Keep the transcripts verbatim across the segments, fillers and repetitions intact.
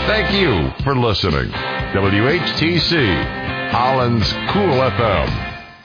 Thank you for listening. W H T C, Holland's Cool F M.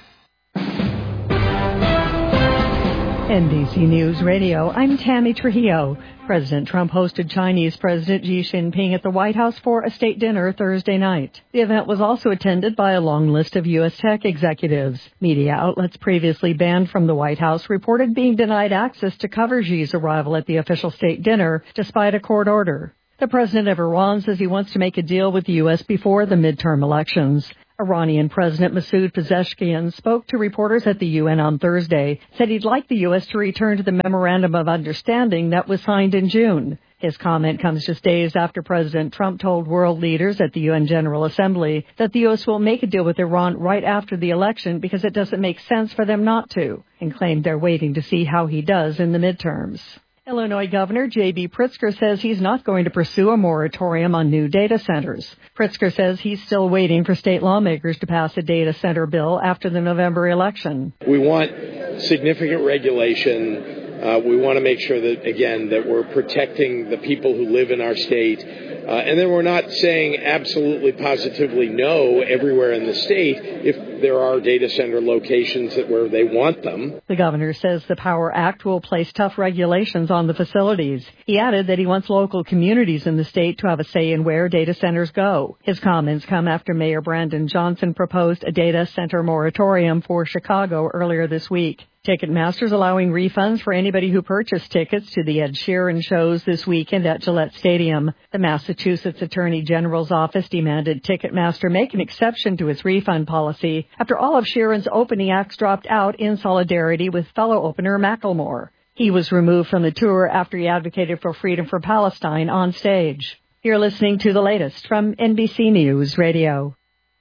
N B C News Radio, I'm Tammy Trujillo. President Trump hosted Chinese President Xi Jinping at the White House for a state dinner Thursday night. The event was also attended by a long list of U S tech executives. Media outlets previously banned from the White House reported being denied access to cover Xi's arrival at the official state dinner, despite a court order. The president of Iran says he wants to make a deal with the U S before the midterm elections. Iranian President Masoud Pezeshkian spoke to reporters at the U N on Thursday, said he'd like the U S to return to the Memorandum of Understanding that was signed in June. His comment comes just days after President Trump told world leaders at the U N General Assembly that the U S will make a deal with Iran right after the election because it doesn't make sense for them not to, and claimed they're waiting to see how he does in the midterms. Illinois Governor J B Pritzker says he's not going to pursue a moratorium on new data centers. Pritzker says he's still waiting for state lawmakers to pass a data center bill after the November election. We want significant regulation. Uh, we want to make sure that, again, that we're protecting the people who live in our state. Uh, and then we're not saying absolutely positively no everywhere in the state if there are data center locations that where they want them. The governor says the POWER Act will place tough regulations on the facilities. He added that he wants local communities in the state to have a say in where data centers go. His comments come after Mayor Brandon Johnson proposed a data center moratorium for Chicago earlier this week. Ticketmaster's allowing refunds for anybody who purchased tickets to the Ed Sheeran shows this weekend at Gillette Stadium. The Massachusetts Attorney General's office demanded Ticketmaster make an exception to its refund policy after all of Sheeran's opening acts dropped out in solidarity with fellow opener Macklemore. He was removed from the tour after he advocated for freedom for Palestine on stage. You're listening to the latest from N B C News Radio.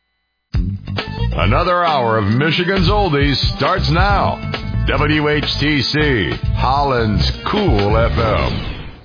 Another hour of Michigan's Oldies starts now. W H T C, Holland's Cool F M.